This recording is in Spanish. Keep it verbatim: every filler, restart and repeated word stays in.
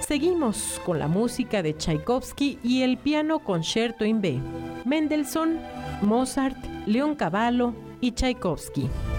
Seguimos con la música de Tchaikovsky y el piano concierto en B. Mendelssohn, Mozart, Leoncavallo y Tchaikovsky.